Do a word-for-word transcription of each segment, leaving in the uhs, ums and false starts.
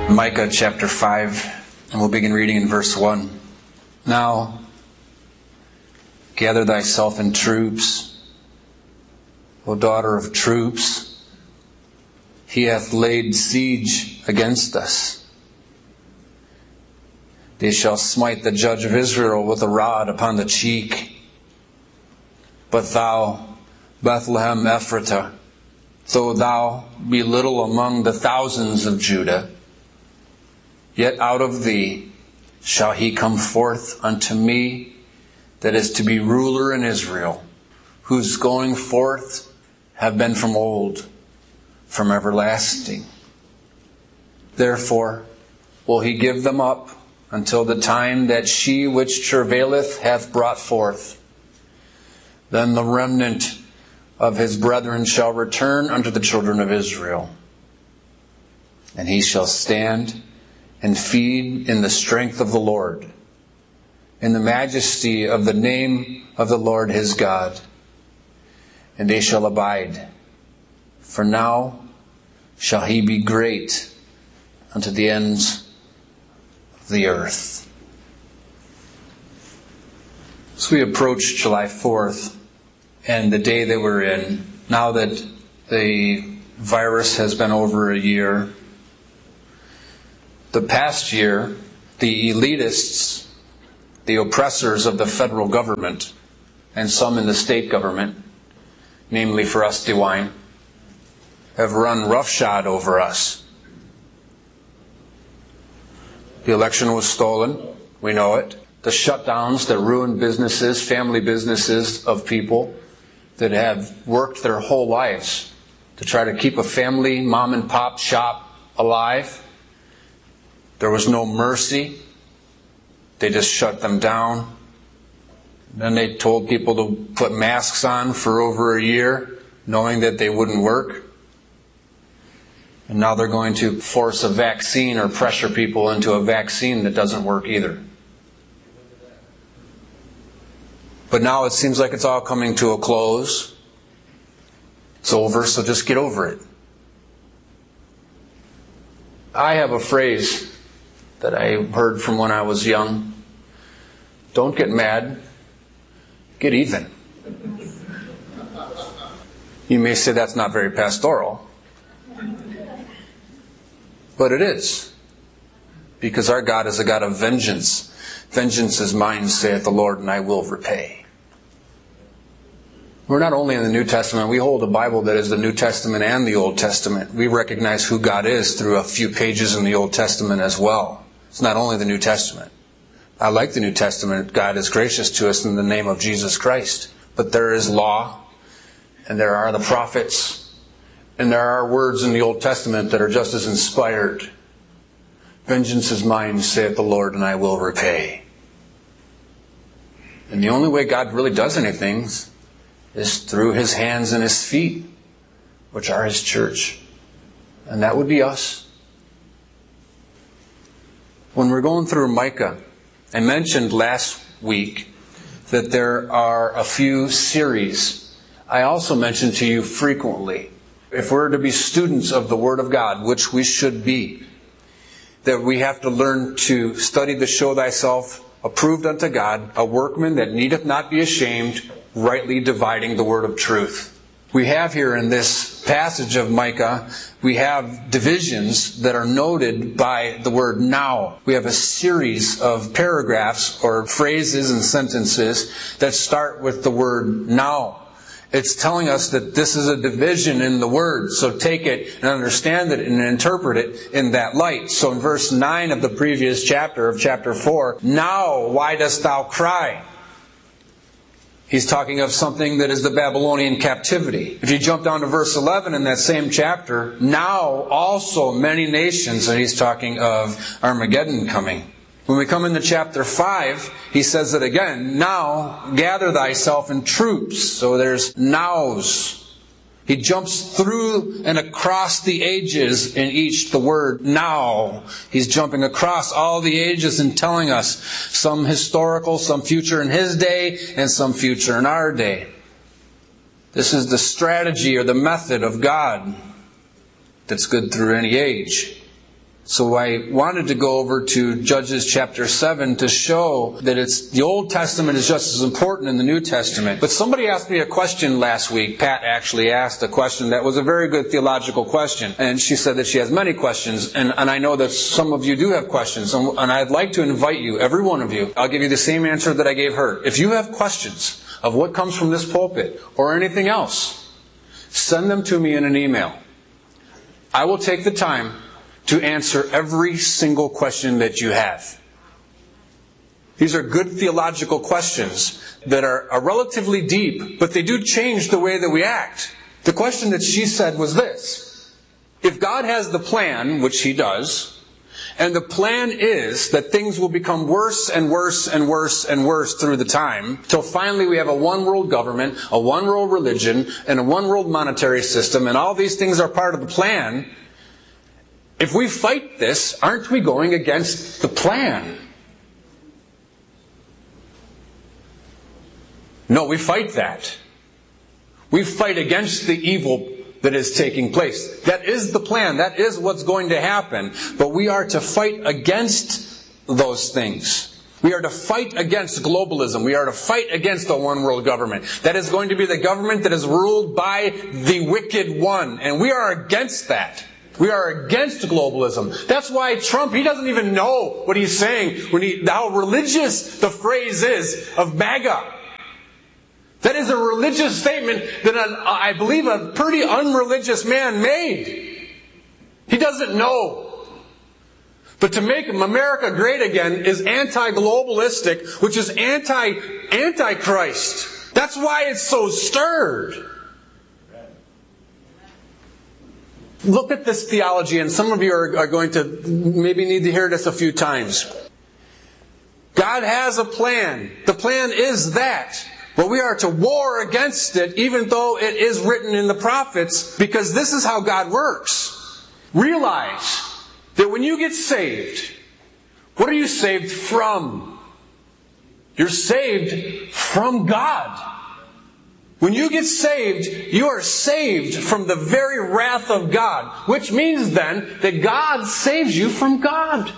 Micah chapter five, and we'll begin reading in verse one. Now, gather thyself in troops, O daughter of troops. He hath laid siege against us. They shall smite the judge of Israel with a rod upon the cheek. But thou, Bethlehem Ephratah, though thou be little among the thousands of Judah, yet out of thee shall he come forth unto me that is to be ruler in Israel, whose going forth have been from old, from everlasting. Therefore will he give them up until the time that she which travaileth hath brought forth. Then the remnant of his brethren shall return unto the children of Israel. And he shall stand and feed in the strength of the Lord, in the majesty of the name of the Lord his God. And they shall abide. For now shall he be great unto the ends of the earth. As we approach July fourth and the day that we're in, now that the virus has been over a year, the past year, the elitists, the oppressors of the federal government, and some in the state government, namely for us, DeWine, have run roughshod over us. The election was stolen. We know it. The shutdowns that ruined businesses, family businesses of people that have worked their whole lives to try to keep a family mom and pop shop alive. There was no mercy. They just shut them down. Then they told people to put masks on for over a year, knowing that they wouldn't work. And now they're going to force a vaccine or pressure people into a vaccine that doesn't work either. But now it seems like it's all coming to a close. It's over, so just get over it. I have a phrase that I heard from when I was young. Don't get mad, get even. You may say that's not very pastoral. But it is. Because our God is a God of vengeance. Vengeance is mine, saith the Lord, and I will repay. We're not only in the New Testament, we hold a Bible that is the New Testament and the Old Testament. We recognize who God is through a few pages in the Old Testament as well. It's not only the New Testament. I like the New Testament. God is gracious to us in the name of Jesus Christ. But there is law, and there are the prophets, and there are words in the Old Testament that are just as inspired. Vengeance is mine, saith the Lord, and I will repay. And the only way God really does anything is through his hands and his feet, which are his church. And that would be us. When we're going through Micah, I mentioned last week that there are a few series. I also mentioned to you frequently, if we're to be students of the Word of God, which we should be, that we have to learn to study to show thyself approved unto God, a workman that needeth not be ashamed, rightly dividing the word of truth. We have here in this passage of Micah, we have divisions that are noted by the word now. We have a series of paragraphs or phrases and sentences that start with the word now. It's telling us that this is a division in the word. So take it and understand it and interpret it in that light. So in verse nine of the previous chapter, of chapter four, now why dost thou cry? He's talking of something that is the Babylonian captivity. If you jump down to verse eleven in that same chapter, now also many nations, and he's talking of Armageddon coming. When we come into chapter five, he says it again, now gather thyself in troops. So there's nows. He jumps through and across the ages in each the word now. He's jumping across all the ages and telling us some historical, some future in his day, and some future in our day. This is the strategy or the method of God that's good through any age. So I wanted to go over to Judges chapter seven to show that it's the Old Testament is just as important in the New Testament. But somebody asked me a question last week. Pat actually asked a question that was a very good theological question. And she said that she has many questions. And, and I know that some of you do have questions. And, and I'd like to invite you, every one of you, I'll give you the same answer that I gave her. If you have questions of what comes from this pulpit or anything else, send them to me in an email. I will take the time to answer every single question that you have. These are good theological questions that are, are relatively deep, but they do change the way that we act. The question that she said was this: if God has the plan, which He does, and the plan is that things will become worse and worse and worse and worse through the time, till finally we have a one world government, a one world religion, and a one world monetary system, and all these things are part of the plan. If we fight this, aren't we going against the plan? No, we fight that. We fight against the evil that is taking place. That is the plan. That is what's going to happen. But we are to fight against those things. We are to fight against globalism. We are to fight against the one world government. That is going to be the government that is ruled by the wicked one. And we are against that. We are against globalism. That's why Trump, he doesn't even know what he's saying when he, how religious the phrase is of MAGA. That is a religious statement that a, I believe a pretty unreligious man made. He doesn't know. But to make America great again is anti-globalistic, which is anti, anti-Christ. That's why it's so stirred. Look at this theology, and some of you are, are going to maybe need to hear this a few times. God has a plan. The plan is that. But we are to war against it, even though it is written in the prophets, because this is how God works. Realize that when you get saved, what are you saved from? You're saved from God. When you get saved, you are saved from the very wrath of God. Which means then that God saves you from God.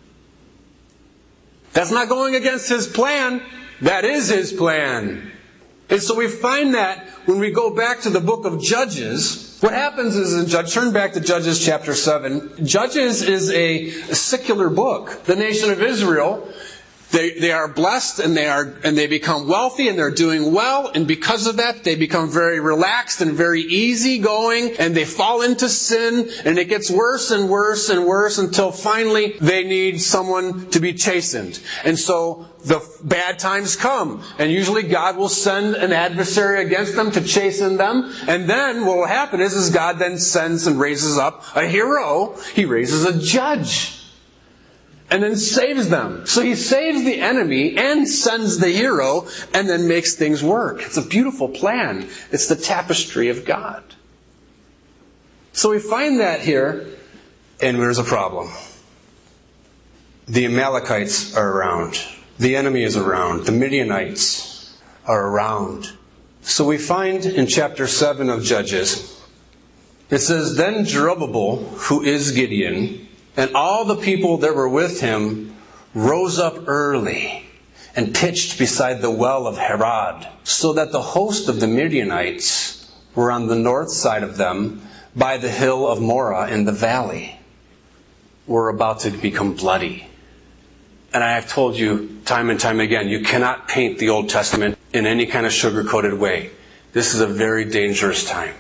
That's not going against His plan. That is His plan. And so we find that when we go back to the book of Judges, what happens is in Judges, turn back to Judges chapter seven. Judges is a, a secular book. The nation of Israel, They, they are blessed and they are, and they become wealthy and they're doing well. And because of that, they become very relaxed and very easygoing, and they fall into sin, and it gets worse and worse and worse until finally they need someone to be chastened. And so the bad times come, and usually God will send an adversary against them to chasten them. And then what will happen is, is God then sends and raises up a hero. He raises a judge. And then saves them. So He saves the enemy and sends the hero and then makes things work. It's a beautiful plan. It's the tapestry of God. So we find that here, and there's a problem. The Amalekites are around. The enemy is around. The Midianites are around. So we find in chapter seven of Judges, it says, Then Jerubbaal, who is Gideon, and all the people that were with him rose up early and pitched beside the well of Harod, so that the host of the Midianites were on the north side of them by the hill of Morah in the valley. We're about to become bloody. And I have told you time and time again, you cannot paint the Old Testament in any kind of sugar-coated way. This is a very dangerous time.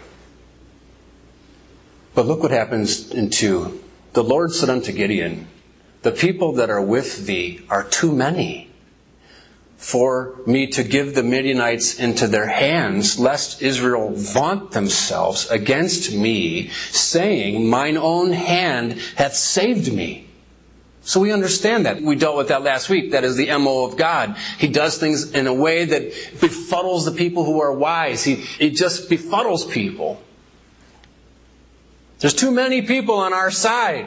But look what happens in two. The Lord said unto Gideon, The people that are with thee are too many for me to give the Midianites into their hands, lest Israel vaunt themselves against me, saying, Mine own hand hath saved me. So we understand that. We dealt with that last week. That is the M O of God. He does things in a way that befuddles the people who are wise. He, he just befuddles people. There's too many people on our side.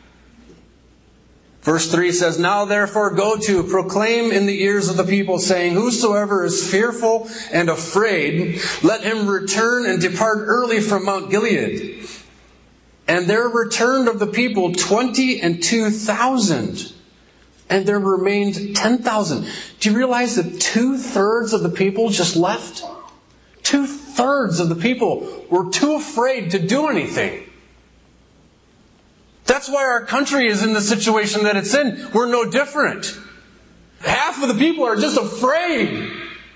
Verse three says, Now therefore go to, proclaim in the ears of the people, saying, Whosoever is fearful and afraid, let him return and depart early from Mount Gilead. And there returned of the people twenty and two thousand. And there remained ten thousand. Do you realize that two-thirds of the people just left? Two-thirds of the people were too afraid to do anything. That's why our country is in the situation that it's in. We're no different. Half of the people are just afraid.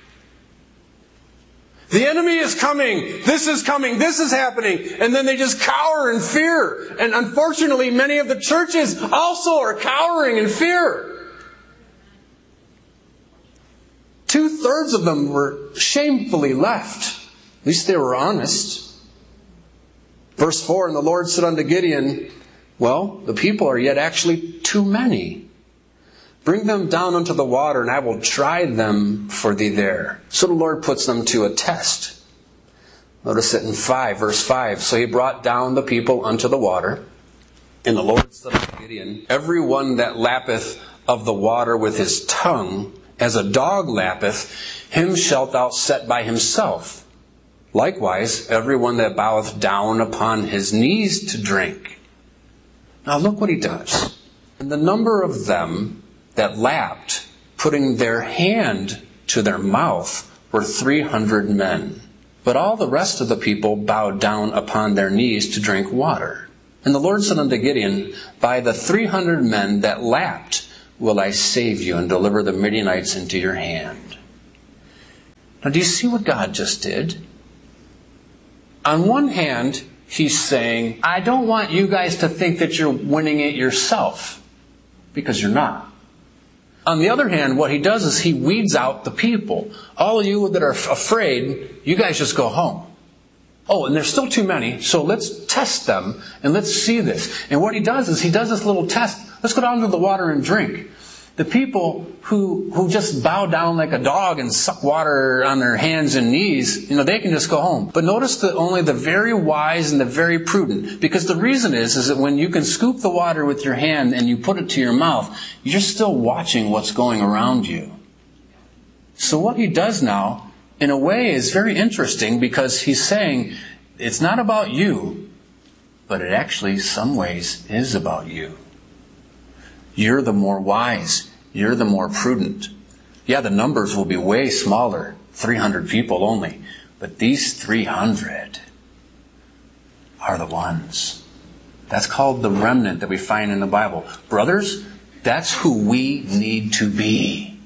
The enemy is coming. This is coming. This is happening. And then they just cower in fear. And unfortunately, many of the churches also are cowering in fear. Two-thirds of them were shamefully left. At least they were honest. Verse four, and the Lord said unto Gideon, well, the people are yet actually too many. Bring them down unto the water, and I will try them for thee there. So the Lord puts them to a test. Notice it in five, verse five. So he brought down the people unto the water, and the Lord said unto Gideon, every one that lappeth of the water with his tongue, as a dog lappeth, him shalt thou set by himself. Likewise, every one that boweth down upon his knees to drink. Now look what he does. And the number of them that lapped, putting their hand to their mouth, were three hundred men. But all the rest of the people bowed down upon their knees to drink water. And the Lord said unto Gideon, by the three hundred men that lapped will I save you and deliver the Midianites into your hand. Now do you see what God just did? On one hand, he's saying, I don't want you guys to think that you're winning it yourself, because you're not. On the other hand, what he does is he weeds out the people. All of you that are afraid, you guys just go home. Oh, and there's still too many, so let's test them and let's see this. And what he does is he does this little test. Let's go down to the water and drink. The people who who just bow down like a dog and suck water on their hands and knees, you know, they can just go home. But notice that only the very wise and the very prudent. Because the reason is, is that when you can scoop the water with your hand and you put it to your mouth, you're still watching what's going around you. So what he does now, in a way, is very interesting, because he's saying, it's not about you, but it actually, some ways, is about you. You're the more wise. You're the more prudent. Yeah, the numbers will be way smaller, three hundred people only. But these three hundred are the ones. That's called the remnant that we find in the Bible. Brothers, that's who we need to be.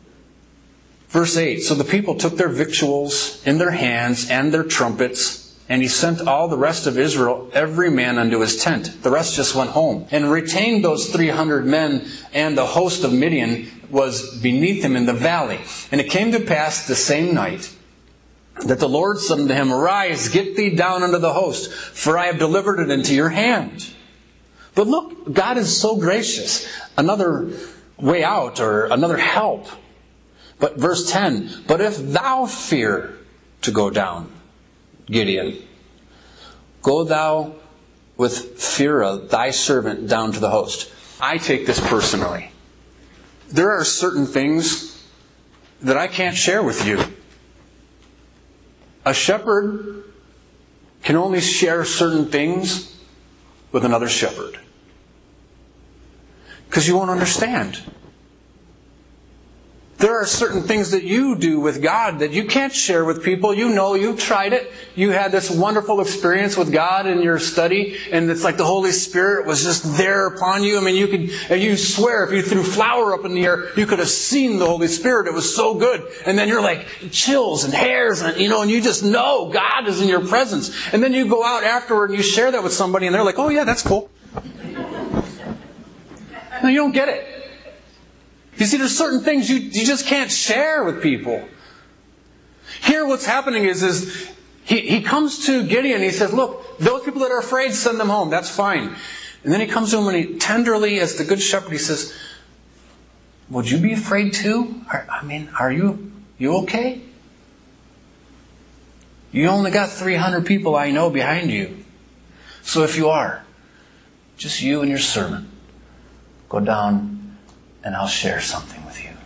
Verse eight, so the people took their victuals in their hands and their trumpets, and he sent all the rest of Israel, every man unto his tent. The rest just went home. And retained those three hundred men, and the host of Midian was beneath him in the valley. And it came to pass the same night that the Lord said unto him, arise, get thee down unto the host, for I have delivered it into your hand. But look, God is so gracious. Another way out, or another help. But verse ten, but if thou fear to go down, Gideon, go thou with Phurah thy servant down to the host. I take this personally. There are certain things that I can't share with you. A shepherd can only share certain things with another shepherd, because you won't understand. There are certain things that you do with God that you can't share with people. You know, you've tried it. You had this wonderful experience with God in your study, and it's like the Holy Spirit was just there upon you. I mean, you could, you swear if you threw flour up in the air, you could have seen the Holy Spirit. It was so good. And then you're like chills and hairs, and you know, and you just know God is in your presence. And then you go out afterward and you share that with somebody, and they're like, oh yeah, that's cool. No, you don't get it. You see, there's certain things you, you just can't share with people. Here what's happening is, is he, he comes to Gideon and he says, look, those people that are afraid, send them home. That's fine. And then he comes to him and he tenderly, as the good shepherd, he says, would you be afraid too? Are, I mean, are you, you okay? You only got three hundred people I know behind you. So if you are, just you and your servant, go down and I'll share something with you.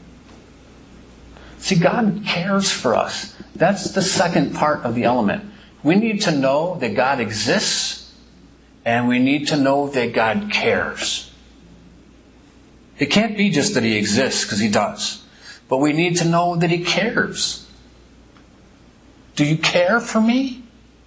See, God cares for us. That's the second part of the element. We need to know that God exists, And we need to know that God cares. It can't be just that He exists, because He does. But we need to know that He cares. Do you care for me?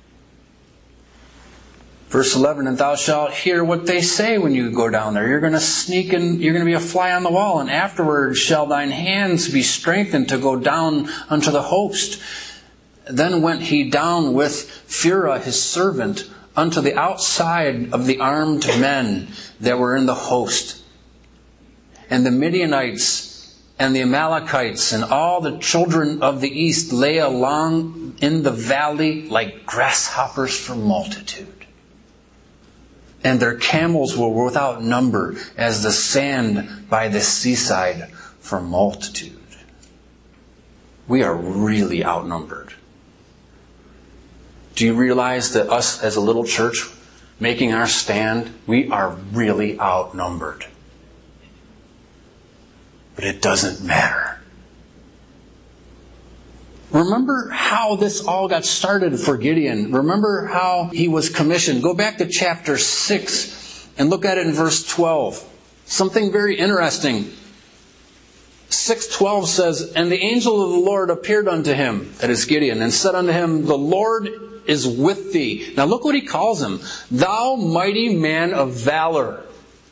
Verse eleven, and thou shalt hear what they say when you go down there. You're going to sneak in, you're going to be a fly on the wall, and afterward shall thine hands be strengthened to go down unto the host. Then went he down with Phurah his servant unto the outside of the armed men that were in the host. And the Midianites and the Amalekites and all the children of the east lay along in the valley like grasshoppers for multitude. And their camels were without number as the sand by the seaside for multitude. We are really outnumbered. Do you realize that us as a little church making our stand, we are really outnumbered? But it doesn't matter. Remember how this all got started for Gideon. Remember how he was commissioned. Go back to chapter six and look at it in verse twelve. Something very interesting. six twelve says, and the angel of the Lord appeared unto him, that is Gideon, and said unto him, the Lord is with thee. Now look what he calls him. Thou mighty man of valor.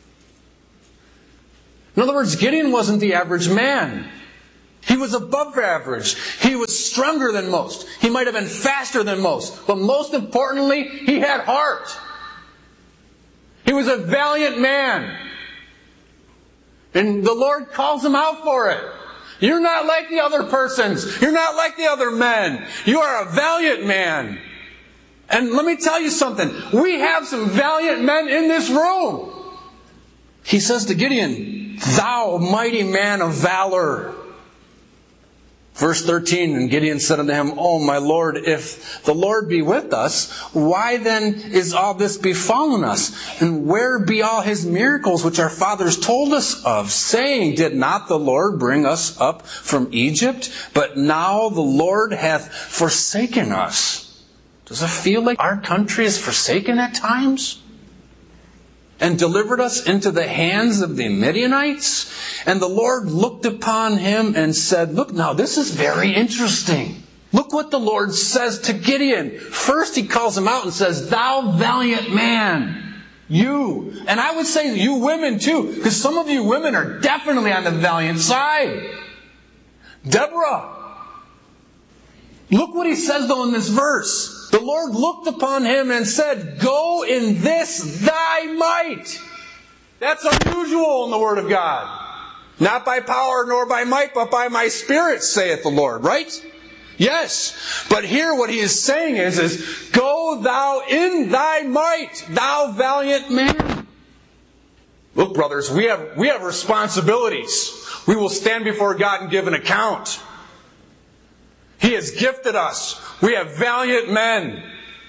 In other words, Gideon wasn't the average man. He was above average. He was stronger than most. He might have been faster than most. But most importantly, he had heart. He was a valiant man. And the Lord calls him out for it. You're not like the other persons. You're not like the other men. You are a valiant man. And let me tell you something. We have some valiant men in this room. He says to Gideon, thou mighty man of valor. Verse thirteen, and Gideon said unto him, O my Lord, if the Lord be with us, why then is all this befallen us? And where be all His miracles which our fathers told us of, saying, did not the Lord bring us up from Egypt? But now the Lord hath forsaken us. Does it feel like our country is forsaken at times? And delivered us into the hands of the Midianites? And the Lord looked upon him and said, look, now this is very interesting. Look what the Lord says to Gideon. First he calls him out and says, thou valiant man, you. And I would say you women too, because some of you women are definitely on the valiant side. Deborah. Look what he says though in this verse. The Lord looked upon him and said, go in this thy might. That's unusual in the Word of God. Not by power nor by might, but by my Spirit, saith the Lord. Right? Yes. But here what he is saying is, is go thou in thy might, thou valiant man. Look, brothers, we have, we have responsibilities. We will stand before God and give an account. He has gifted us. We have valiant men.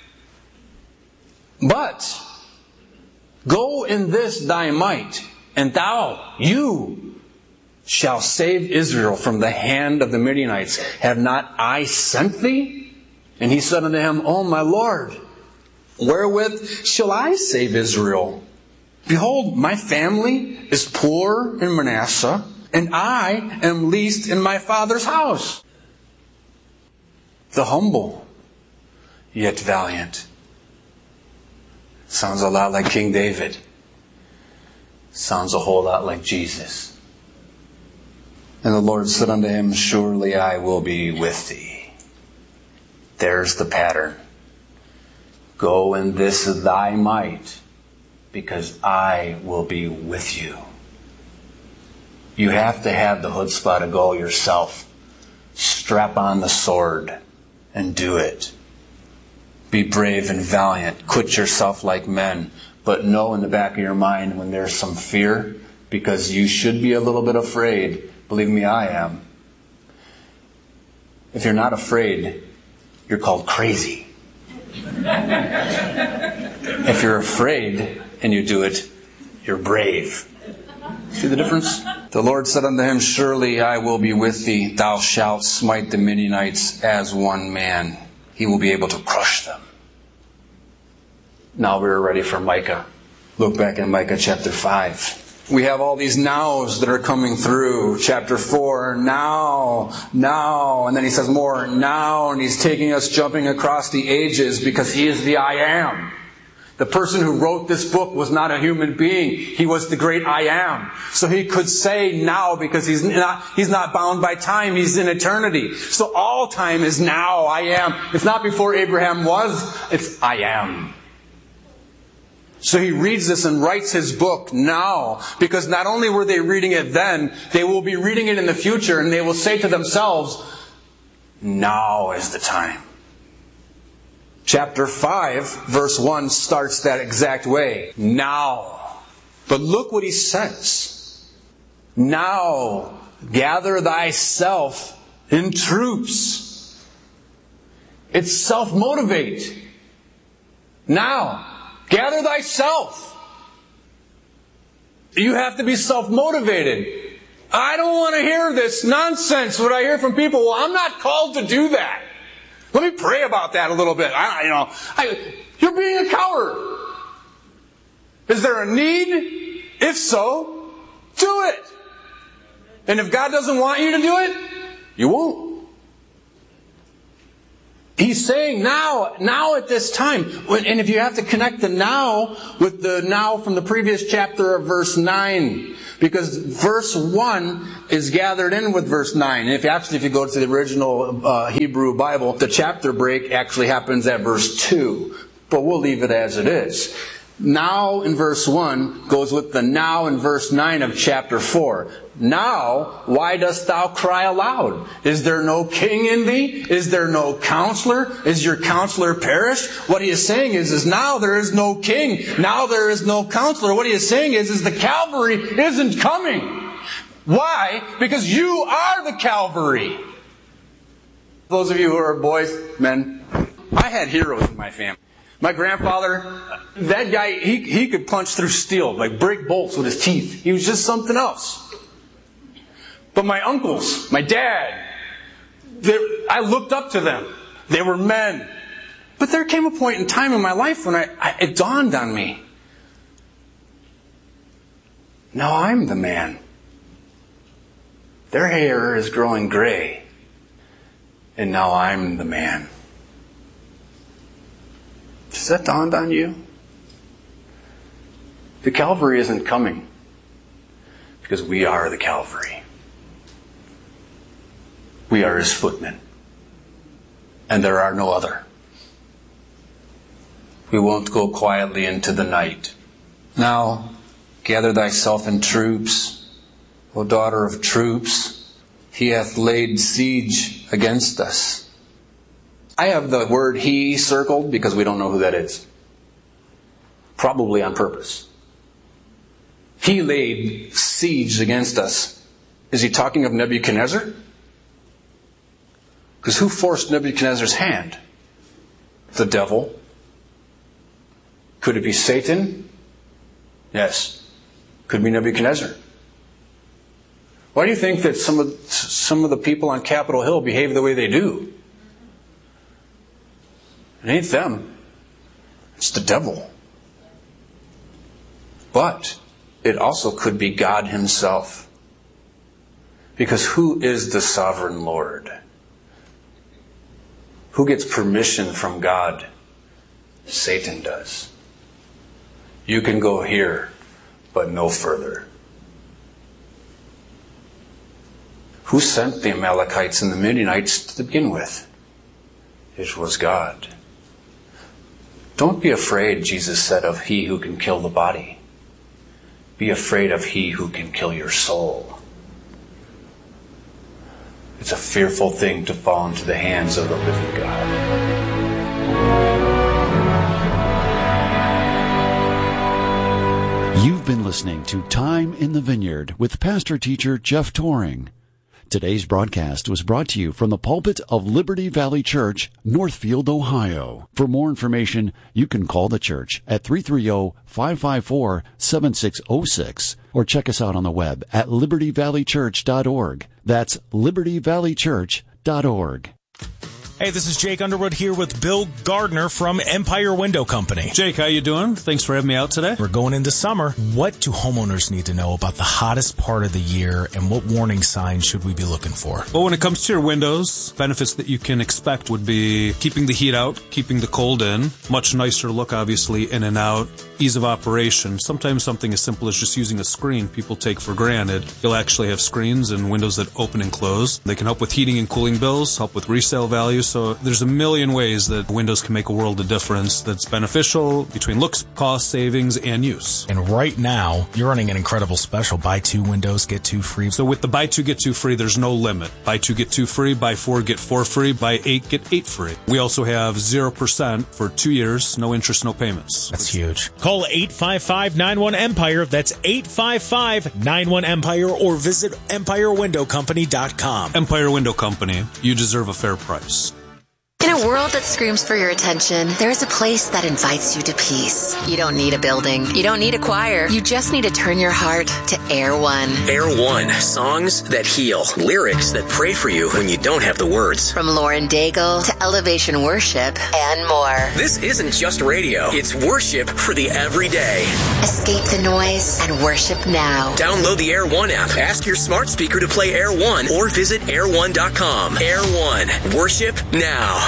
But go in this thy might, and thou, you, shall save Israel from the hand of the Midianites. Have not I sent thee? And he said unto him, O my Lord, wherewith shall I save Israel? Behold, my family is poor in Manasseh, and I am least in my father's house. The humble, yet valiant. Sounds a lot like King David. Sounds a whole lot like Jesus. And the Lord said unto him, surely I will be with thee. There's the pattern. Go in this thy might, because I will be with you. You have to have the chutzpah to go yourself. Strap on the sword and do it. Be brave and valiant. Quit yourself like men. But know in the back of your mind when there's some fear, because you should be a little bit afraid. Believe me, I am. If you're not afraid, you're called crazy. If you're afraid and you do it, you're brave. See the difference? The Lord said unto him, surely I will be with thee. Thou shalt smite the Midianites as one man. He will be able to crush them. Now we're ready for Micah. Look back in Micah chapter five. We have all these nows that are coming through. Chapter four, now, now. And then he says more, now. And he's taking us jumping across the ages because he is the I am. The person who wrote this book was not a human being. He was the great I am. So he could say now because he's not, he's not bound by time. He's in eternity. So all time is now, I am. It's not before Abraham was, it's I am. So he reads this and writes his book now, because not only were they reading it then, they will be reading it in the future, and they will say to themselves, now is the time. Chapter five, verse one starts that exact way. Now. But look what he says. Now, gather thyself in troops. It's self-motivate. Now. Gather thyself. You have to be self-motivated. I don't want to hear this nonsense, what I hear from people. Well, I'm not called to do that. Let me pray about that a little bit. I, you know, I, you're being a coward. Is there a need? If so, do it. And if God doesn't want you to do it, you won't. He's saying now, now at this time. And if you have to connect the now with the now from the previous chapter of verse nine. Because verse one is gathered in with verse nine. And if you actually, if you go to the original uh, Hebrew Bible, the chapter break actually happens at verse two. But we'll leave it as it is. Now in verse one goes with the now in verse nine of chapter four. Now, why dost thou cry aloud? Is there no king in thee? Is there no counselor? Is your counselor perished? What he is saying is, is now there is no king. Now there is no counselor. What he is saying is, is the Calvary isn't coming. Why? Because you are the Calvary. Those of you who are boys, men, I had heroes in my family. My grandfather, that guy, he, he could punch through steel, like break bolts with his teeth. He was just something else. But my uncles, my dad, I looked up to them. They were men. But there came a point in time in my life when I, I, it dawned on me. Now I'm the man. Their hair is growing gray. And now I'm the man. Has that dawned on you? The Calvary isn't coming because we are the Calvary. We are His footmen. And there are no other. We won't go quietly into the night. Now, gather thyself in troops, O daughter of troops. He hath laid siege against us. I have the word he circled because we don't know who that is. Probably on purpose. He laid siege against us. Is he talking of Nebuchadnezzar? Because who forced Nebuchadnezzar's hand? The devil. Could it be Satan? Yes. Could be Nebuchadnezzar. Why do you think that some of some of the people on Capitol Hill behave the way they do? It ain't them. It's the devil. But it also could be God Himself. Because who is the sovereign Lord? Who gets permission from God? Satan does. You can go here, but no further. Who sent the Amalekites and the Midianites to begin with? It was God. Don't be afraid, Jesus said, of he who can kill the body. Be afraid of he who can kill your soul. It's a fearful thing to fall into the hands of the living God. You've been listening to Time in the Vineyard with pastor-teacher Jeff Toring. Today's broadcast was brought to you from the pulpit of Liberty Valley Church, Northfield, Ohio. For more information, you can call the church at three three zero, five five four, seven six zero six or check us out on the web at liberty valley church dot org. That's liberty valley church dot org. Hey, this is Jake Underwood here with Bill Gardner from Empire Window Company. Jake, how you doing? Thanks for having me out today. We're going into summer. What do homeowners need to know about the hottest part of the year, and what warning signs should we be looking for? Well, when it comes to your windows, benefits that you can expect would be keeping the heat out, keeping the cold in, much nicer look, obviously, in and out, ease of operation. Sometimes something as simple as just using a screen people take for granted. You'll actually have screens and windows that open and close. They can help with heating and cooling bills, help with resale values. So there's a million ways that windows can make a world of difference that's beneficial between looks, cost, savings, and use. And right now, you're running an incredible special. Buy two windows, get two free. So with the buy two, get two free, there's no limit. Buy two, get two free. Buy four, get four free. Buy eight, get eight free. We also have zero percent for two years, no interest, no payments. That's huge. Call eight five five, nine one, EMPIRE. That's eight five five, nine one, EMPIRE, or visit empire window company dot com. Empire Window Company. You deserve a fair price. In a world that screams for your attention, there's a place that invites you to peace. You don't need a building. You don't need a choir. You just need to turn your heart to Air One. Air One. Songs that heal. Lyrics that pray for you when you don't have the words. From Lauren Daigle to Elevation Worship and more. This isn't just radio. It's worship for the everyday. Escape the noise and worship now. Download the Air One app. Ask your smart speaker to play Air One or visit air one dot com. Air One. Worship now.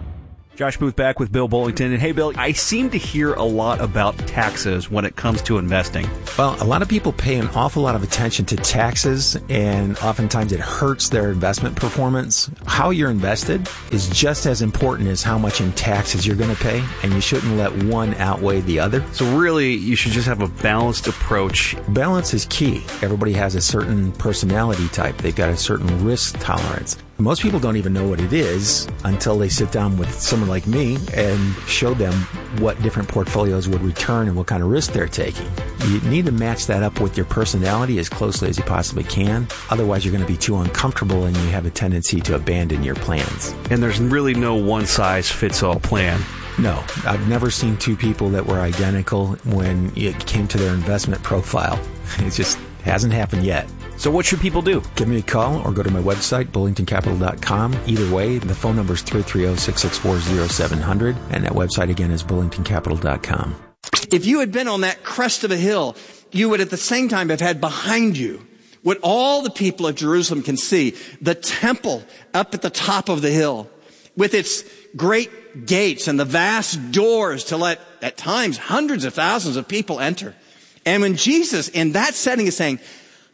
Josh Booth back with Bill Bullington. And hey, Bill, I seem to hear a lot about taxes when it comes to investing. Well, a lot of people pay an awful lot of attention to taxes, and oftentimes it hurts their investment performance. How you're invested is just as important as how much in taxes you're going to pay, and you shouldn't let one outweigh the other. So really, you should just have a balanced approach. Balance is key. Everybody has a certain personality type. They've got a certain risk tolerance. Most people don't even know what it is until they sit down with someone like me and show them what different portfolios would return and what kind of risk they're taking. You need to match that up with your personality as closely as you possibly can. Otherwise, you're going to be too uncomfortable and you have a tendency to abandon your plans. And there's really no one-size-fits-all plan. No, I've never seen two people that were identical when it came to their investment profile. It just hasn't happened yet. So what should people do? Give me a call or go to my website, bullington capital dot com. Either way, the phone number is three three zero, six six four, zero seven zero zero, and that website again is bullington capital dot com. If you had been on that crest of a hill, you would at the same time have had behind you what all the people of Jerusalem can see, the temple up at the top of the hill with its great gates and the vast doors to let, at times, hundreds of thousands of people enter. And when Jesus, in that setting, is saying,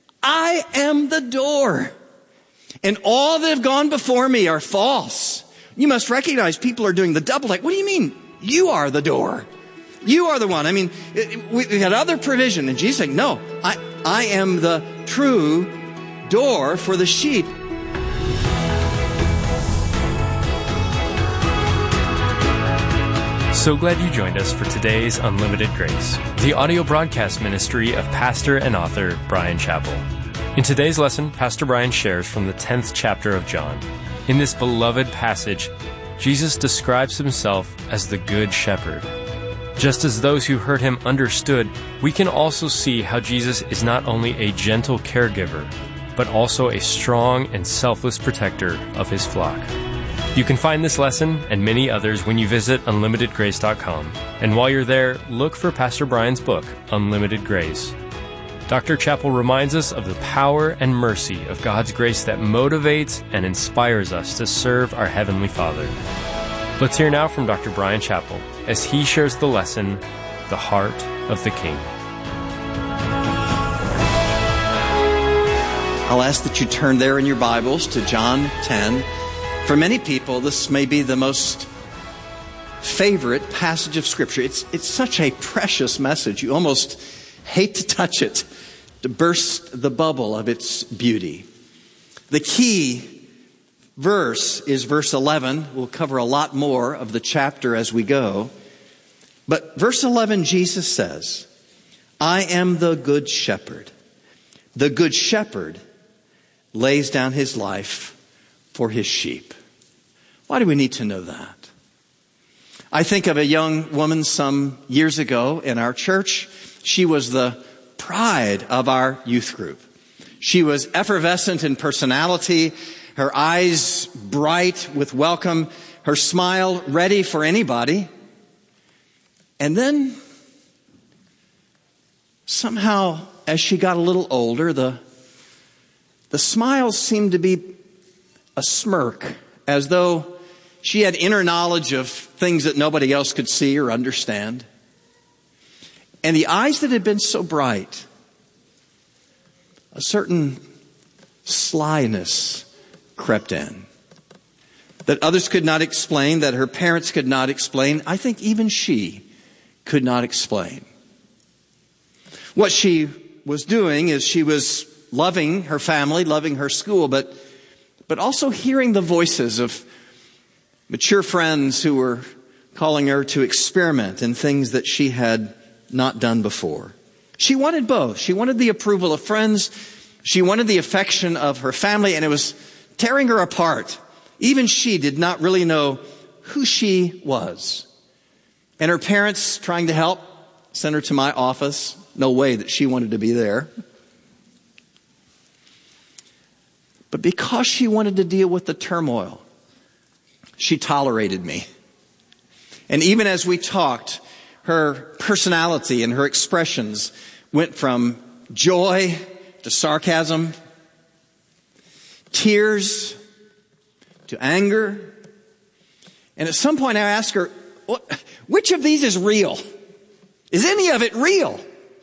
I am the door, and all that have gone before me are false. You must recognize people are doing the double take. What do you mean? You are the door. You are the one. I mean, we had other provision, and Jesus saying, no, I, I am the true door for the sheep. So glad you joined us for today's Unlimited Grace, the audio broadcast ministry of pastor and author Bryan Chapell. In today's lesson, Pastor Bryan shares from the tenth chapter of John. In this beloved passage, Jesus describes himself as the Good Shepherd. Just as those who heard him understood, we can also see how Jesus is not only a gentle caregiver, but also a strong and selfless protector of his flock. You can find this lesson and many others when you visit unlimited grace dot com. And while you're there, look for Pastor Bryan's book, Unlimited Grace. Doctor Chapell reminds us of the power and mercy of God's grace that motivates and inspires us to serve our Heavenly Father. Let's hear now from Doctor Bryan Chapell as he shares the lesson, The Heart of the King. I'll ask that you turn there in your Bibles to John ten. For many people, this may be the most favorite passage of Scripture. It's, it's such a precious message. You almost hate to touch it, to burst the bubble of its beauty. The key verse is verse eleven. We'll cover a lot more of the chapter as we go. But verse eleven, Jesus says, I am the good shepherd. The good shepherd lays down his life for his sheep. Why do we need to know that? I think of a young woman some years ago in our church. She was the pride of our youth group. She was effervescent in personality, her eyes bright with welcome, her smile ready for anybody. And then somehow, as she got a little older, the, the smile seemed to be a smirk, as though she had inner knowledge of things that nobody else could see or understand. And the eyes that had been so bright, a certain slyness crept in that others could not explain, that her parents could not explain. I think even she could not explain. What she was doing is she was loving her family, loving her school, but, but also hearing the voices of mature friends who were calling her to experiment in things that she had not done before. She wanted both. She wanted the approval of friends. She wanted the affection of her family, and it was tearing her apart. Even she did not really know who she was. And her parents, trying to help, sent her to my office. No way that she wanted to be there. But because she wanted to deal with the turmoil, she tolerated me. And even as we talked, her personality and her expressions went from joy to sarcasm, tears to anger. And at some point I asked her, which of these is real? Is any of it real?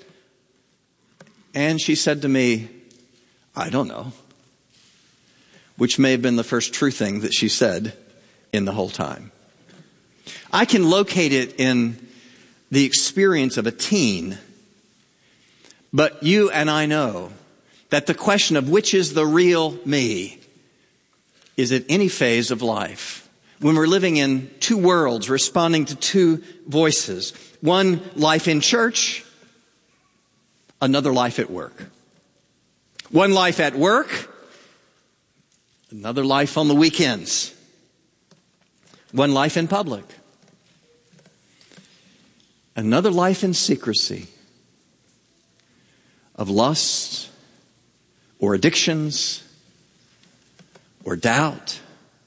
And she said to me, I don't know. Which may have been the first true thing that she said in the whole time. I can locate it in the experience of a teen. But you and I know that the question of which is the real me is at any phase of life. When we're living in two worlds, responding to two voices. One life in church, another life at work. One life at work, another life on the weekends. One life in public. Another life in secrecy. Of lust or addictions or doubt.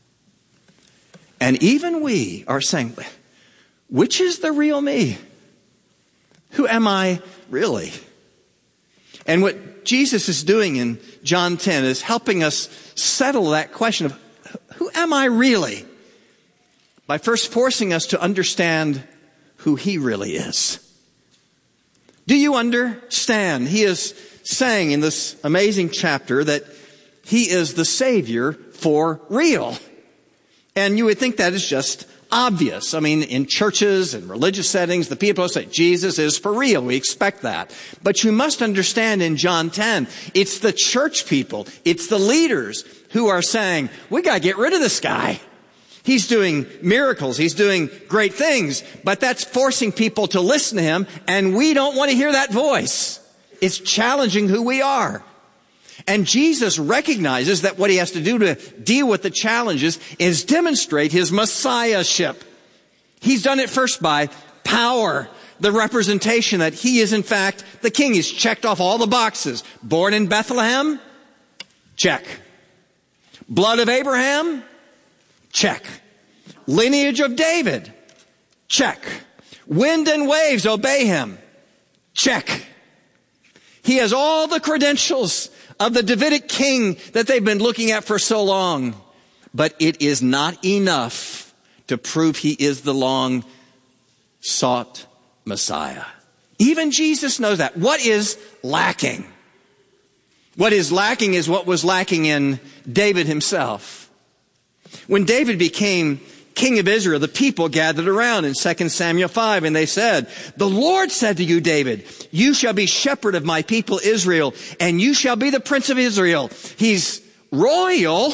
And even we are saying, which is the real me? Who am I really? And what Jesus is doing in John ten is helping us settle that question of who am I really? By first forcing us to understand who he really is. Do you understand? He is saying in this amazing chapter that he is the Savior for real. And you would think that is just obvious. I mean, in churches and religious settings, the people say Jesus is for real. We expect that. But you must understand in John ten, it's the church people, it's the leaders who are saying, we got to get rid of this guy. He's doing miracles. He's doing great things, but that's forcing people to listen to him, and we don't want to hear that voice. It's challenging who we are. And Jesus recognizes that what he has to do to deal with the challenges is demonstrate his messiahship. He's done it first by power, the representation that he is in fact the king. He's checked off all the boxes. Born in Bethlehem? Check. Blood of Abraham? Check. Lineage of David? Check. Wind and waves obey him? Check. He has all the credentials of the Davidic king that they've been looking at for so long. But it is not enough to prove he is the long sought Messiah. Even Jesus knows that. What is lacking? What is lacking is what was lacking in David himself. When David became king of Israel, the people gathered around in Second Samuel five, and they said, the Lord said to you, David, you shall be shepherd of my people Israel, and you shall be the prince of Israel. He's royal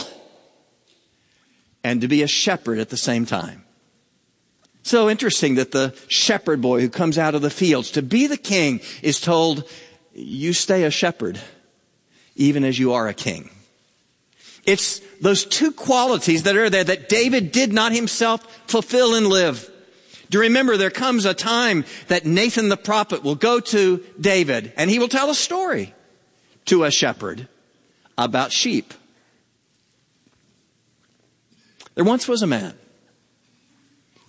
and to be a shepherd at the same time. So interesting that the shepherd boy who comes out of the fields to be the king is told, you stay a shepherd even as you are a king. It's those two qualities that are there that David did not himself fulfill and live. Do you remember there comes a time that Nathan the prophet will go to David and he will tell a story to a shepherd about sheep. There once was a man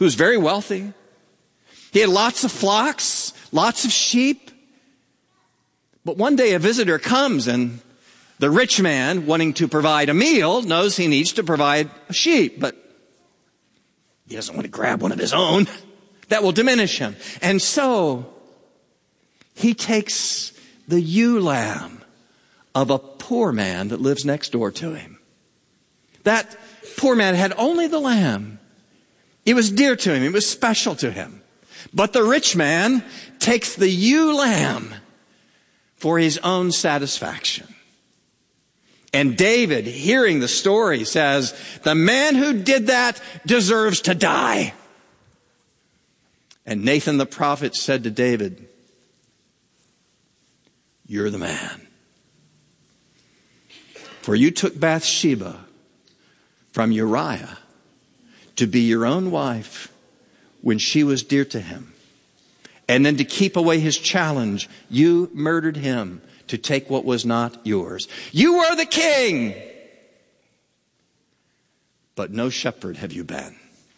who was very wealthy. He had lots of flocks, lots of sheep. But one day a visitor comes, and the rich man, wanting to provide a meal, knows he needs to provide a sheep, but he doesn't want to grab one of his own. That will diminish him. And so he takes the ewe lamb of a poor man that lives next door to him. That poor man had only the lamb. It was dear to him. It was special to him. But the rich man takes the ewe lamb for his own satisfaction. And David, hearing the story, says, the man who did that deserves to die. And Nathan the prophet said to David, you're the man. For you took Bathsheba from Uriah to be your own wife when she was dear to him. And then to keep away his challenge, you murdered him to take what was not yours. You were the king, but no shepherd have you been.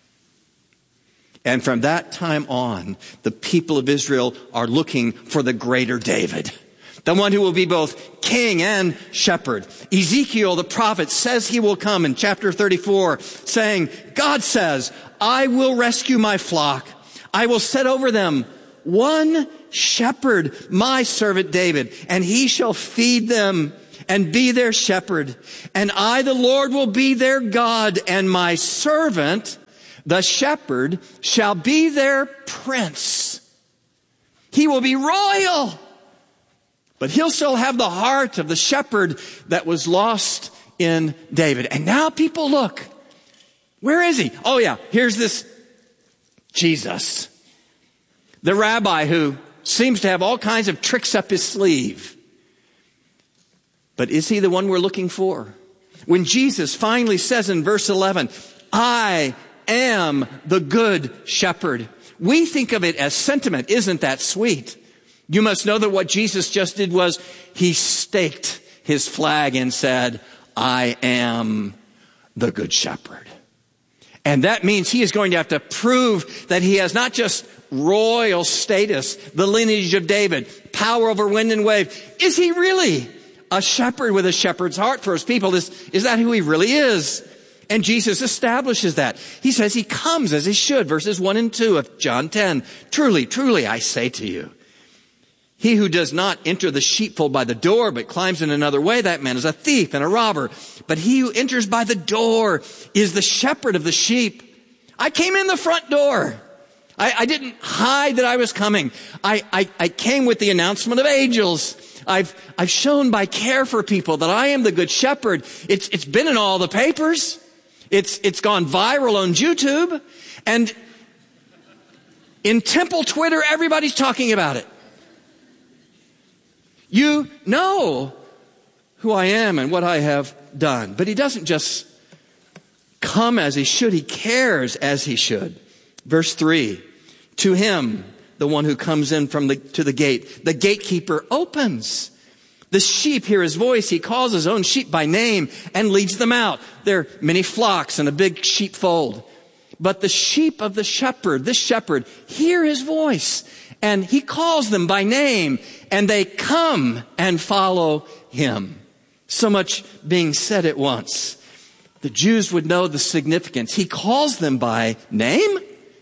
And from that time on, the people of Israel are looking for the greater David, the one who will be both king and shepherd. Ezekiel, the prophet, says he will come in chapter thirty-four, saying, God says, I will rescue my flock. I will set over them one shepherd, my servant David, and he shall feed them and be their shepherd. And I, the Lord, will be their God, and my servant, the shepherd, shall be their prince. He will be royal, but he'll still have the heart of the shepherd that was lost in David. And now people look. Where is he? Oh yeah, here's this Jesus, the rabbi who seems to have all kinds of tricks up his sleeve. But is he the one we're looking for? When Jesus finally says in verse eleven, I am the good shepherd, we think of it as sentiment. Isn't that sweet? You must know that what Jesus just did was he staked his flag and said, I am the good shepherd. And that means he is going to have to prove that he has not just royal status, the lineage of David, power over wind and wave. Is he really a shepherd with a shepherd's heart for his people? Is, is that who he really is? And Jesus establishes that. He says he comes as he should, verses one and two of John ten. Truly, truly, I say to you, he who does not enter the sheepfold by the door, but climbs in another way, that man is a thief and a robber. But he who enters by the door is the shepherd of the sheep. I came in the front door. I, I didn't hide that I was coming. I, I, I came with the announcement of angels. I've, I've shown by care for people that I am the good shepherd. It's, it's been in all the papers. It's, it's gone viral on YouTube. And in Temple Twitter, everybody's talking about it. You know who I am and what I have done. But he doesn't just come as he should. He cares as he should. Verse three, to him, the one who comes in from the, to the gate, the gatekeeper opens. The sheep hear his voice. He calls his own sheep by name and leads them out. There are many flocks and a big sheepfold. But the sheep of the shepherd, this shepherd, hear his voice. And he calls them by name, and they come and follow him. So much being said at once. The Jews would know the significance. He calls them by name,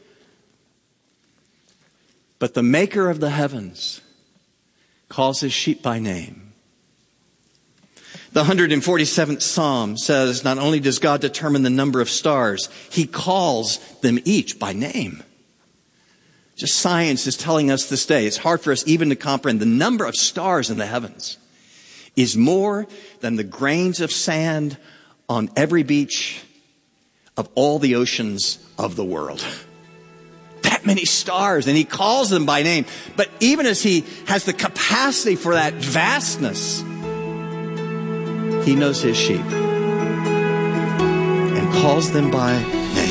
but the maker of the heavens calls his sheep by name. The one hundred forty-seventh Psalm says, not only does God determine the number of stars, he calls them each by name. Just science is telling us this day, it's hard for us even to comprehend the number of stars in the heavens is more than the grains of sand on every beach of all the oceans of the world. That many stars, and he calls them by name. But even as he has the capacity for that vastness, he knows his sheep and calls them by name.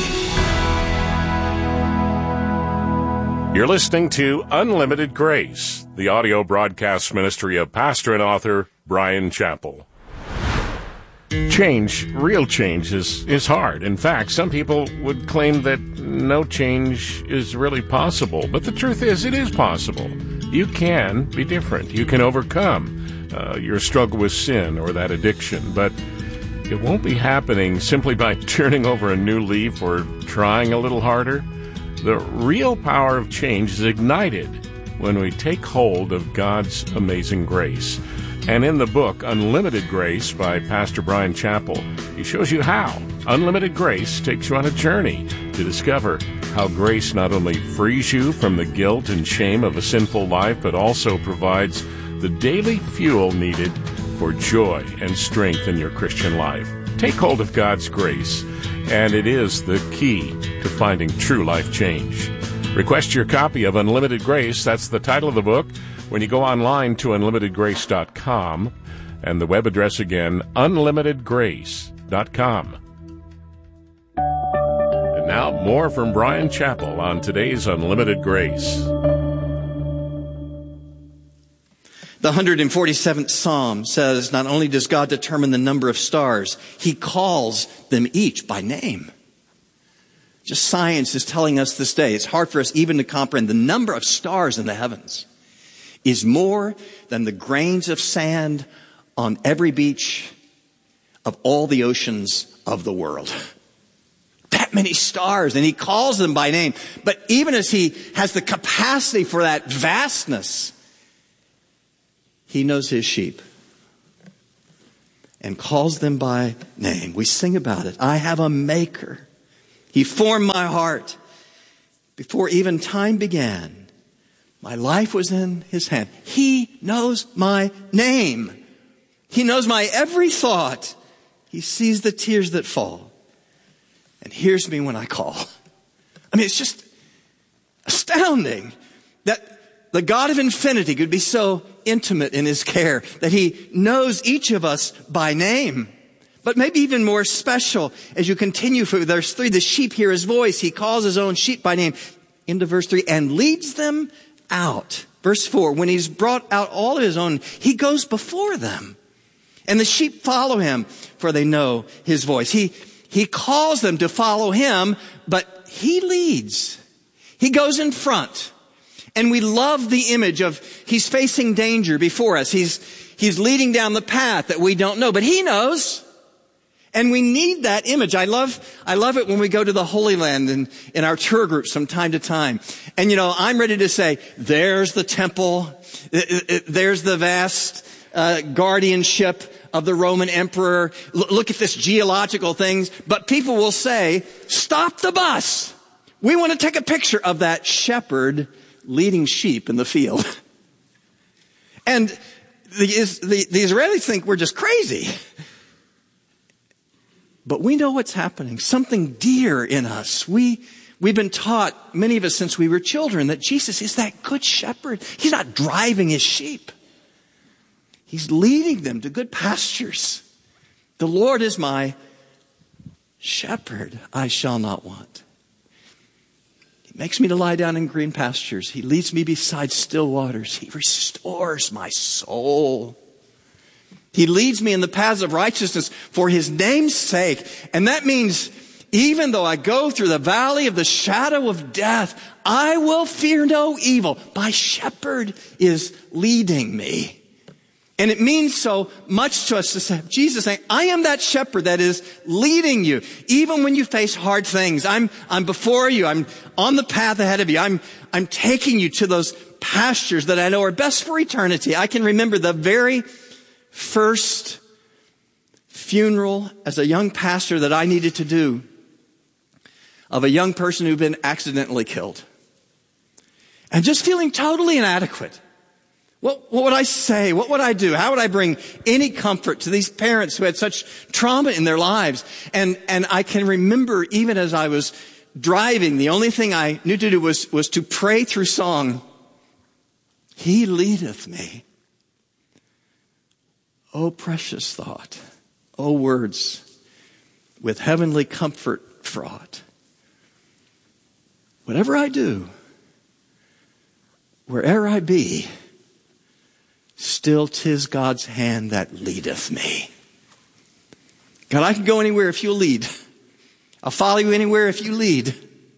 You're listening to Unlimited Grace, the audio broadcast ministry of pastor and author Bryan Chapell. Change, real change, is, is hard. In fact, some people would claim that no change is really possible. But the truth is, it is possible. You can be different. You can overcome uh, your struggle with sin or that addiction. But it won't be happening simply by turning over a new leaf or trying a little harder. The real power of change is ignited when we take hold of God's amazing grace. And in the book, Unlimited Grace by Pastor Bryan Chapell, he shows you how. Unlimited Grace takes you on a journey to discover how grace not only frees you from the guilt and shame of a sinful life, but also provides the daily fuel needed for joy and strength in your Christian life. Take hold of God's grace, and it is the key to finding true life change. Request your copy of Unlimited Grace. That's the title of the book. When you go online to unlimited grace dot com, and the web address again, unlimited grace dot com. And now, more from Bryan Chapell on today's Unlimited Grace. The one hundred forty-seventh Psalm says, not only does God determine the number of stars, He calls them each by name. Just science is telling us this day, it's hard for us even to comprehend the number of stars in the heavens is more than the grains of sand on every beach of all the oceans of the world. That many stars, and He calls them by name. But even as He has the capacity for that vastness, He knows His sheep and calls them by name. We sing about it. I have a maker. He formed my heart before even time began. My life was in His hand. He knows my name. He knows my every thought. He sees the tears that fall and hears me when I call. I mean, it's just astounding that the God of infinity could be so intimate in His care, that He knows each of us by name. But maybe even more special as you continue for verse three, the sheep hear His voice. He calls His own sheep by name. Into verse three, and leads them out. Verse four, when He's brought out all of His own, He goes before them. And the sheep follow Him, for they know His voice. He, he calls them to follow Him, but He leads. He goes in front. And we love the image of He's facing danger before us. He's, he's leading down the path that we don't know, but He knows. And we need that image. I love, I love it when we go to the Holy Land in, in our tour groups from time to time. And you know, I'm ready to say, there's the temple. There's the vast uh, guardianship of the Roman emperor. L- look at this geological things. But people will say, stop the bus. We want to take a picture of that shepherd leading sheep in the field. And the, the, the Israelis think we're just crazy. But we know what's happening. Something dear in us. We, we've been taught, many of us since we were children, that Jesus is that good shepherd. He's not driving His sheep. He's leading them to good pastures. The Lord is my shepherd. I shall not want. He makes me to lie down in green pastures. He leads me beside still waters. He restores my soul. He leads me in the paths of righteousness for His name's sake. And that means even though I go through the valley of the shadow of death, I will fear no evil. My shepherd is leading me. And it means so much to us to say, Jesus saying, I am that shepherd that is leading you. Even when you face hard things, I'm, I'm before you. I'm on the path ahead of you. I'm, I'm taking you to those pastures that I know are best for eternity. I can remember the very first funeral as a young pastor that I needed to do of a young person who'd been accidentally killed. And just feeling totally inadequate. What, what would I say? What would I do? How would I bring any comfort to these parents who had such trauma in their lives? And, and I can remember even as I was driving, the only thing I knew to do was, was to pray through song. He leadeth me. Oh, precious thought. Oh, words with heavenly comfort fraught. Whatever I do, where'er I be, still 'tis God's hand that leadeth me. God, I can go anywhere if you'll lead. I'll follow you anywhere if you lead.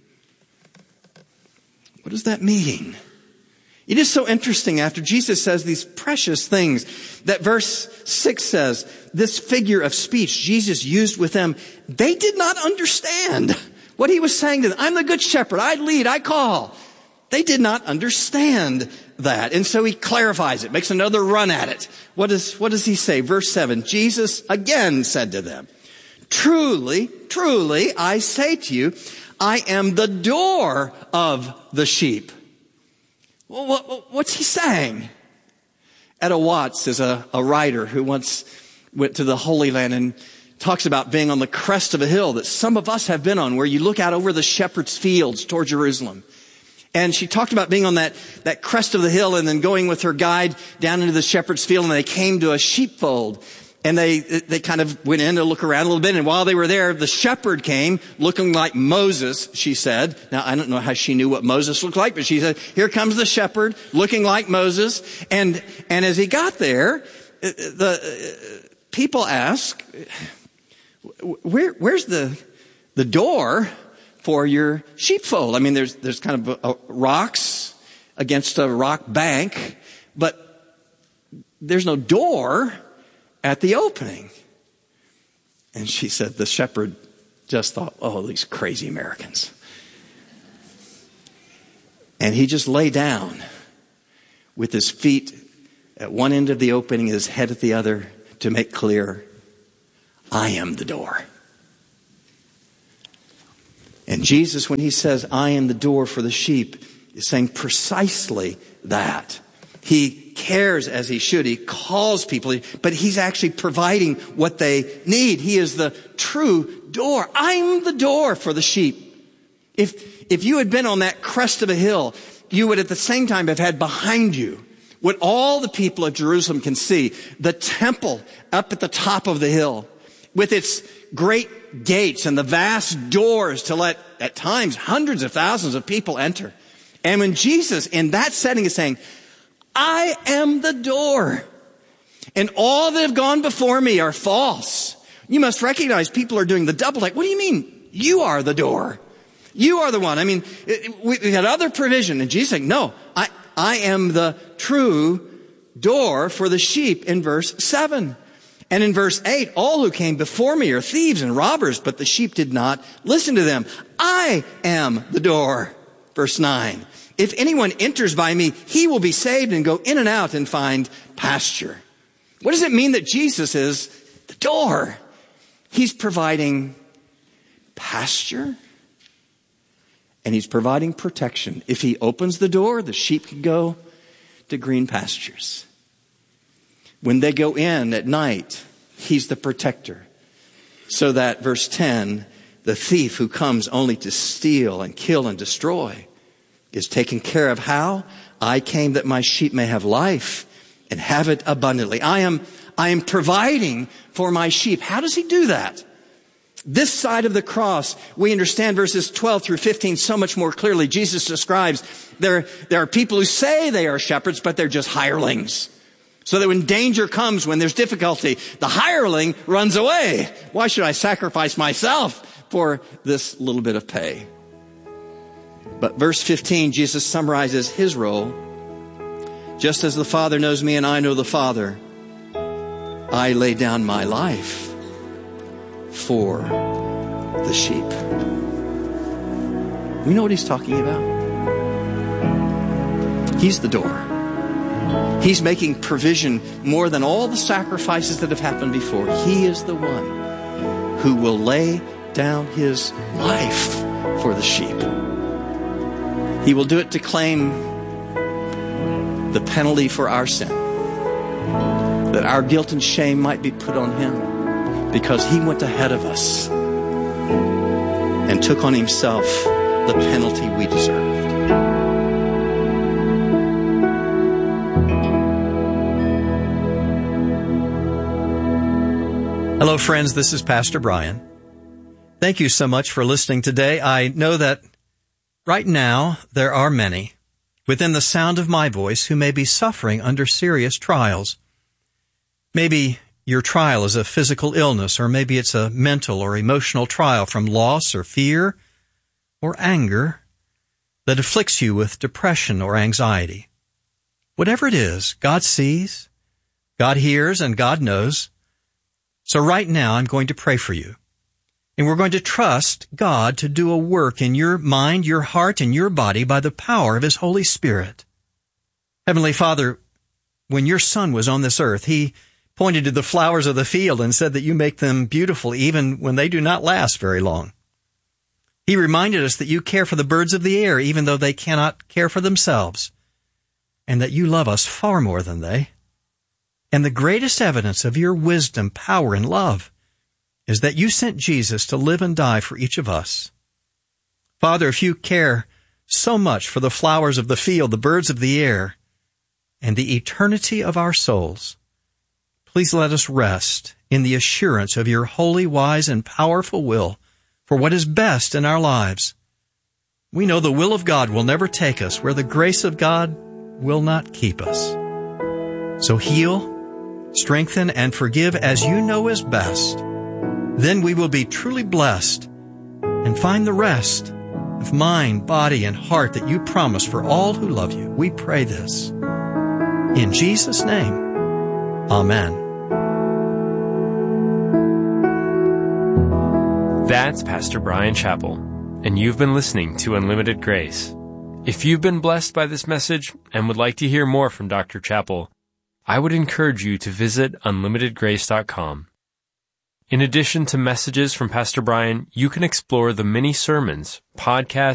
What does that mean? It is so interesting after Jesus says these precious things that verse six says, this figure of speech Jesus used with them, they did not understand what he was saying to them. I'm the good shepherd. I lead. I call. They did not understand that. And so he clarifies it, makes another run at it. What does, what does he say? Verse seven, Jesus again said to them, truly, truly, I say to you, I am the door of the sheep. Well, what, what's he saying? Etta Watts is a, a writer who once went to the Holy Land and talks about being on the crest of a hill that some of us have been on, where you look out over the shepherd's fields toward Jerusalem. And she talked about being on that, that crest of the hill and then going with her guide down into the shepherd's field, and they came to a sheepfold. And they, they kind of went in to look around a little bit. And while they were there, the shepherd came looking like Moses, she said. Now, I don't know how she knew what Moses looked like, but she said, here comes the shepherd looking like Moses. And, and as he got there, the uh, people ask, where, where's the, the door for your sheepfold? I mean, there's, there's kind of a, a rocks against a rock bank, but there's no door at the opening. And she said the shepherd just thought, oh, these crazy Americans. And he just lay down with his feet at one end of the opening, his head at the other, to make clear, I am the door. And Jesus, when he says, I am the door for the sheep, is saying precisely that. He cares as he should. He calls people, but he's actually providing what they need. He is the true door. I'm the door for the sheep. If, if you had been on that crest of a hill, you would at the same time have had behind you what all the people of Jerusalem can see, the temple up at the top of the hill with its great gates and the vast doors to let, at times, hundreds of thousands of people enter. And when Jesus in that setting is saying, I am the door, and all that have gone before me are false, you must recognize people are doing the double take. What do you mean? You are the door. You are the one. I mean, we had other provision, and Jesus saying, no, I, I am the true door for the sheep in verse seven. And in verse eight, all who came before me are thieves and robbers, but the sheep did not listen to them. I am the door. Verse nine. If anyone enters by me, he will be saved and go in and out and find pasture. What does it mean that Jesus is the door? He's providing pasture and he's providing protection. If he opens the door, the sheep can go to green pastures. When they go in at night, he's the protector. So that, verse ten, the thief who comes only to steal and kill and destroy is taken care of. How? I came that my sheep may have life and have it abundantly. I am, I am providing for my sheep. How does he do that? This side of the cross, we understand verses twelve through fifteen so much more clearly. Jesus describes there, there are people who say they are shepherds, but they're just hirelings. So that when danger comes, when there's difficulty, the hireling runs away. Why should I sacrifice myself for this little bit of pay? But verse fifteen, Jesus summarizes his role. Just as the Father knows me and I know the Father, I lay down my life for the sheep. We know what he's talking about. He's the door. He's making provision more than all the sacrifices that have happened before. He is the one who will lay down his life for the sheep. He will do it to claim the penalty for our sin, that our guilt and shame might be put on him, because he went ahead of us and took on himself the penalty we deserved. Hello, friends. This is Pastor Brian. Thank you so much for listening today. I know that right now there are many within the sound of my voice who may be suffering under serious trials. Maybe your trial is a physical illness, or maybe it's a mental or emotional trial from loss or fear or anger that afflicts you with depression or anxiety. Whatever it is, God sees, God hears, and God knows. So right now, I'm going to pray for you. And we're going to trust God to do a work in your mind, your heart, and your body by the power of His Holy Spirit. Heavenly Father, when your Son was on this earth, He pointed to the flowers of the field and said that you make them beautiful even when they do not last very long. He reminded us that you care for the birds of the air even though they cannot care for themselves, and that you love us far more than they. And the greatest evidence of your wisdom, power, and love is that you sent Jesus to live and die for each of us. Father, if you care so much for the flowers of the field, the birds of the air, and the eternity of our souls, please let us rest in the assurance of your holy, wise, and powerful will for what is best in our lives. We know the will of God will never take us where the grace of God will not keep us. So heal, strengthen, and forgive as you know is best. Then we will be truly blessed and find the rest of mind, body, and heart that you promise for all who love you. We pray this in Jesus' name. Amen. That's Pastor Bryan Chapell, and you've been listening to Unlimited Grace. If you've been blessed by this message and would like to hear more from Doctor Chapell, I would encourage you to visit unlimited grace dot com. In addition to messages from Pastor Bryan, you can explore the many sermons, podcasts,